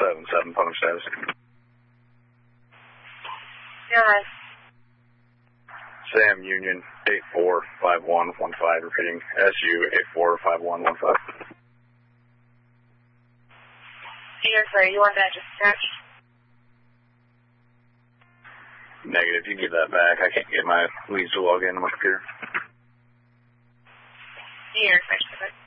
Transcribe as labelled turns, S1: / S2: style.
S1: 7-7, phone status.
S2: Go ahead.
S1: Sam Union 845115, repeating SU 845115.
S2: Yes, sir. You want that dispatched?
S1: Negative. You can give that back. I can't get my leads to log into my computer.
S2: Here, thanks for that.